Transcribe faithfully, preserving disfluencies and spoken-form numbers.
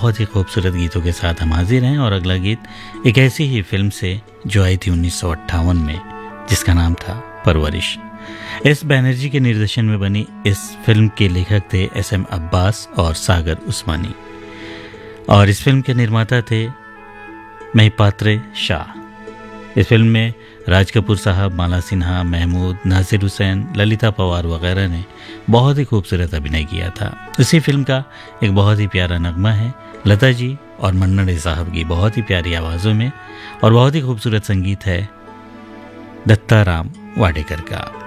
बहुत ही खूबसूरत गीतों के साथ हम हाजिर हैं। और अगला गीत एक ऐसी ही फिल्म से जो आई थी उन्नीस सौ अट्ठावन में, जिसका नाम था परवरिश। एस बैनर्जी के निर्देशन में बनी इस फिल्म के लेखक थे एस एम अब्बास और सागर उस्मानी, और इस फिल्म के निर्माता थे महिपात्र शाह। इस फिल्म में राज कपूर साहब, माला सिन्हा, महमूद, नासिर हुसैन, ललिता पवार वगैरह ने बहुत ही खूबसूरत अभिनय किया था। इसी फिल्म का एक बहुत ही प्यारा नगमा है लता जी और मन्ना डे साहब की बहुत ही प्यारी आवाज़ों में, और बहुत ही खूबसूरत संगीत है दत्ता राम वाडेकर का।